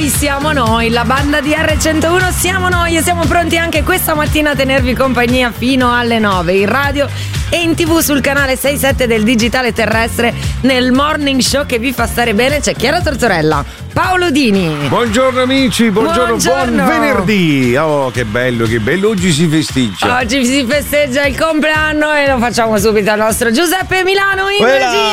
noi siamo noi, la banda di R101 siamo noi e siamo pronti anche questa mattina a tenervi compagnia fino alle 9 in radio e in TV sul canale 67 del digitale terrestre. Nel morning show che vi fa stare bene c'è Chiara Tortorella, Paolo Dini. Buongiorno amici, buongiorno. Buon venerdì. Oh, che bello, oggi si festeggia. Oggi si festeggia il compleanno e lo facciamo subito al nostro Giuseppe Milano in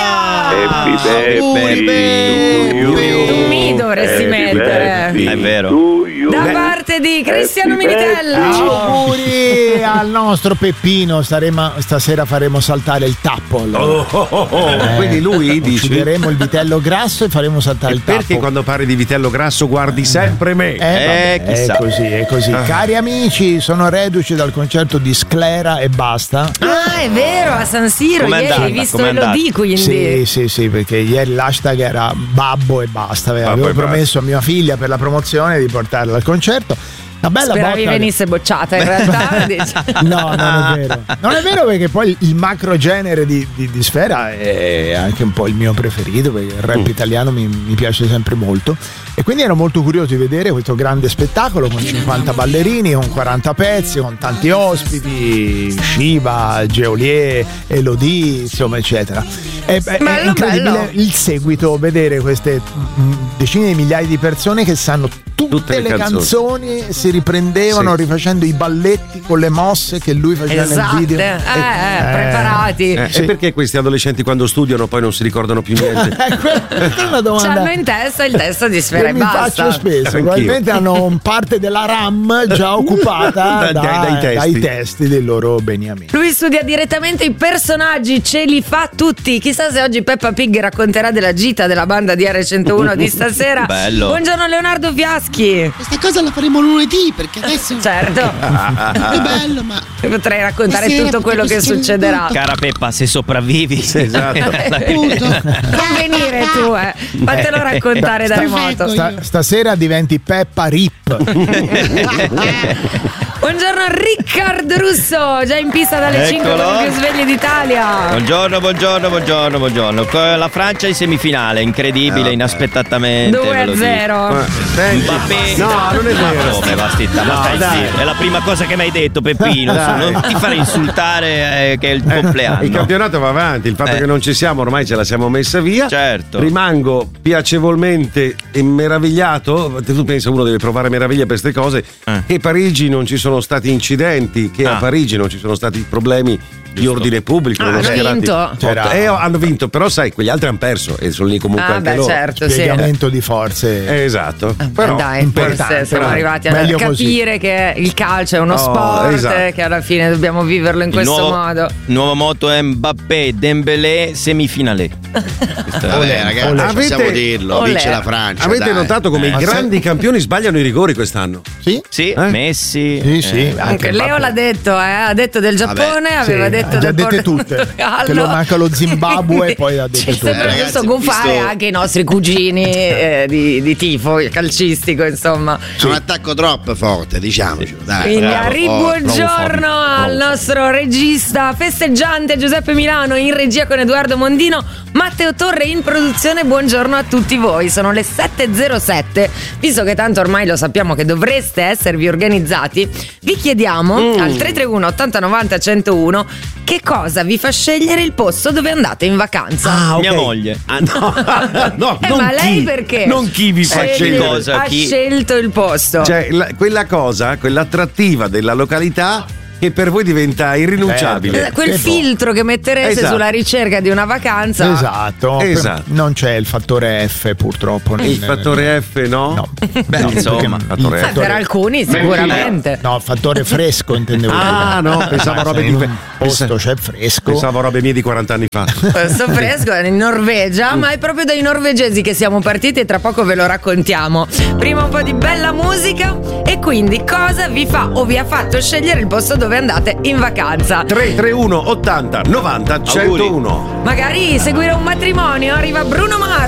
regia. Tu mi dovresti mettere. È vero. Da parte di Cristiano Minitella. Auguri al nostro Peppino, stasera faremo saltare il tappo. Quindi lui dice: uccideremo il vitello grasso e faremo saltare il tappo. Perché quando parli di vitello grasso guardi sempre me? Chissà. È così. Cari amici, sono reduce dal concerto di Sclera e basta. Ah, è vero, a San Siro. Com'è ieri andata? hai visto Elodie, quindi. Sì, perché ieri l'hashtag era babbo e basta. Avevo promesso a mia figlia per la promozione di portarla al concerto. Una bella speravi botta. Venisse bocciata in realtà. No, non è vero. Non è vero, perché poi il macro genere di Sfera è anche un po' il mio preferito, perché il rap italiano mi piace sempre molto, e quindi ero molto curioso di vedere questo grande spettacolo con 50 ballerini, con 40 pezzi, con tanti ospiti, Shiva, Geolier, Elodie, insomma, eccetera. È incredibile bello. Il seguito, vedere queste decine di migliaia di persone che sanno tutte le canzoni, si riprendevano rifacendo i balletti con le mosse che lui faceva nel video. Preparati. E perché questi adolescenti quando studiano poi non si ricordano più niente? Questa è una domanda. C'hanno in testa il testo di Sfera e basta. Mi faccio spesso. Probabilmente hanno parte della RAM già occupata dai testi dei loro beniamini. Lui studia direttamente i personaggi, ce li fa tutti. Chissà se oggi Peppa Pig racconterà della gita della banda di R101 di stasera. Bello. Buongiorno Leonardo Fiaschi. Questa cosa la faremo lunedì, perché adesso certo è bello, ma potrei raccontare tutto quello che succederà. Cara Peppa, se sopravvivi. Esatto. Non venire tu, fatelo raccontare da remoto. Stasera diventi Peppa Rip. Buongiorno Ricard Russo, già in pista dalle 5 con i più svegli d'Italia. Buongiorno. La Francia in semifinale, incredibile, inaspettatamente. 2-0. Mbappé. No, non è vero. Come va sti è la prima cosa che mi hai detto, Peppino. Non ti fare insultare che è il tuo compleanno. Il campionato va avanti, il fatto che non ci siamo ormai ce la siamo messa via. Certo. Rimango piacevolmente meravigliato. Tu pensa, uno deve provare meraviglia per queste cose, che a Parigi non ci sono stati incidenti, che a Parigi non ci sono stati problemi di ordine pubblico. Hanno vinto. Hanno vinto, però sai, quegli altri hanno perso e sono lì comunque anche loro. Certo, spiegamento di forze. Esatto. Però dai, forse siamo arrivati a capire così. Che il calcio è uno sport, che alla fine dobbiamo viverlo in questo modo. Il nuovo motto è Mbappé, Dembélé, semifinale. Ragazzi, possiamo dirlo, vince la Francia. Avete notato come i grandi campioni sbagliano i rigori quest'anno? Sì, Messi. Sì, anche Leo l'ha detto, ha detto del Giappone, aveva detto ha già dette tutte. Che lo manca lo Zimbabwe e poi ha detto tutto. Sembra giusto gufare anche i nostri cugini di tifo calcistico, insomma. È un attacco troppo forte, diciamocelo. Quindi buongiorno al nostro regista festeggiante Giuseppe Milano in regia con Edoardo Mondino, Matteo Torre in produzione. Buongiorno a tutti voi, sono le 7:07. Visto che tanto ormai lo sappiamo che dovreste esservi organizzati, vi chiediamo al 331 80 90 101 che cosa vi fa scegliere il posto dove andate in vacanza. Mia moglie. No, ma lei perché? Non chi vi fa scegliere. Ha scelto il posto. Cioè quella cosa, quell'attrattiva della località che per voi diventa irrinunciabile. Quel filtro che metterete sulla ricerca di una vacanza. Esatto. Non c'è il fattore F, purtroppo. Il fattore F, no? Beh, insomma, per alcuni sicuramente. No, il fattore fresco intendevo. No, pensavo robe di posto c'è fresco. Pensavo robe mie di 40 anni fa. Questo fresco è in Norvegia, ma è proprio dai norvegesi che siamo partiti e tra poco ve lo raccontiamo. Prima un po' di bella musica e quindi cosa vi fa o vi ha fatto scegliere il posto dove andate in vacanza? 331 80 90 101. Magari seguire un matrimonio, arriva Bruno Mars.